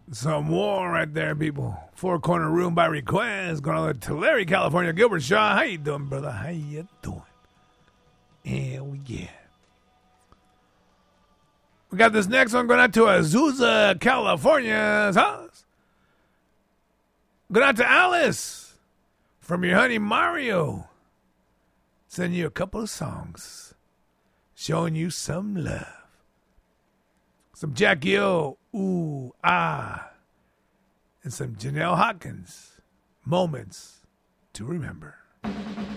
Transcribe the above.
Some war right there, people. Four Corner Room by request. Going on to Tulare, California. Gilbert Shaw. How you doing, brother? How you doing? Hell yeah. We got this next one going out to Azusa, California's house. Going out to Alice from your honey Mario. Sending you a couple of songs. Showing you some love. Some Jackie O, Ooh, Ah, and some Janelle Hawkins, Moments to Remember.